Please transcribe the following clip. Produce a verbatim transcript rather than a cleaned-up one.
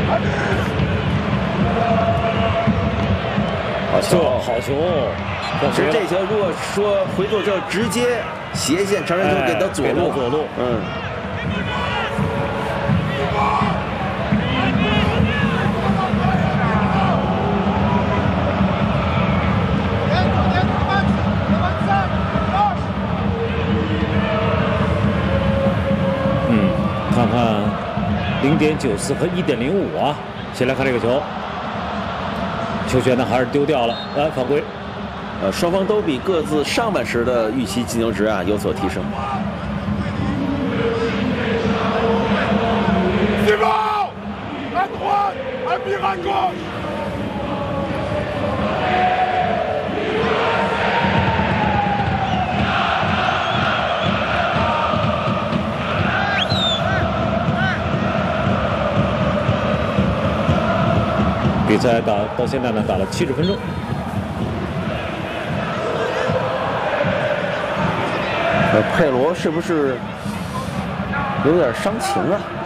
好球，好球！ 其实这球如果说回做之后直接斜线长传球给到左路， 左路， 嗯。 看看零点九四和一点零五啊，先来看这个球，球权呢还是丢掉了，来犯规。 呃，双方都比各自上半时的预期进球值啊有所提升。 比赛打到现在呢，打了七十分钟。 呃，佩罗是不是有点伤情啊？